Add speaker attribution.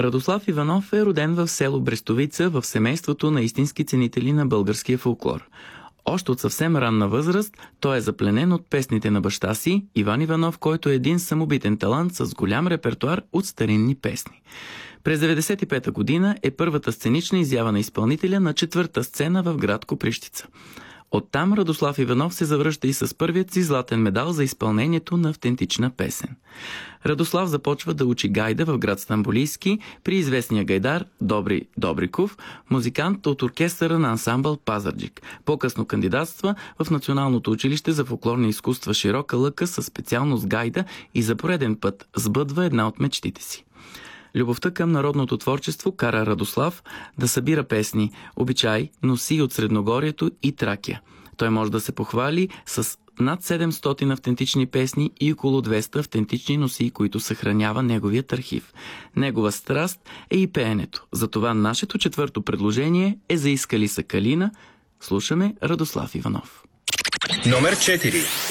Speaker 1: Радослав Иванов е роден в село Брестовица в семейството на истински ценители на българския фолклор. Още от съвсем ранна възраст той е запленен от песните на баща си, Иван Иванов, който е един самобитен талант с голям репертоар от старинни песни. През 1995 година е първата сценична изява на изпълнителя на четвърта сцена в град Копривщица. Оттам Радослав Иванов се завръща и с първият си златен медал за изпълнението на автентична песен. Радослав започва да учи гайда в град Стамболийски при известния гайдар Добри Добриков, музикант от оркестъра на ансамбъл Пазарджик. По-късно кандидатства в Националното училище за фолклорни изкуства Широка лъка със специалност гайда и за пореден път сбъдва една от мечтите си. Любовта към народното творчество кара Радослав да събира песни, обичай, носи от Средногорието и Тракия. Той може да се похвали с над 700 автентични песни и около 200 автентични носии, които съхранява неговият архив. Негова страст е и пеенето. Затова нашето четвърто предложение е за Искали са калина. Слушаме Радослав Иванов.
Speaker 2: Номер 4.